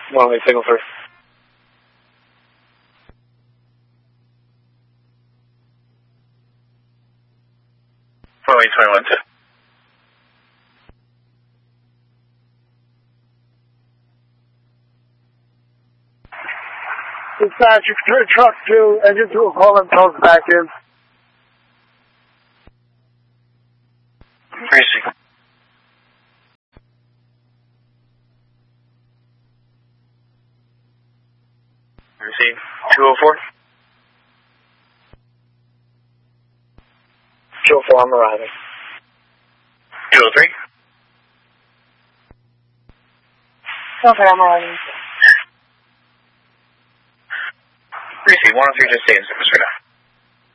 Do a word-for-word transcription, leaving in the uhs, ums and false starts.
One way, signal three. One way, twenty-one two. Dispatch, truck two, engine two, call and toss back in. Receive. Receive. two oh four. two oh four, I'm arriving. two oh three. Okay, I'm arriving. Receive. one oh three, just stay in service right now.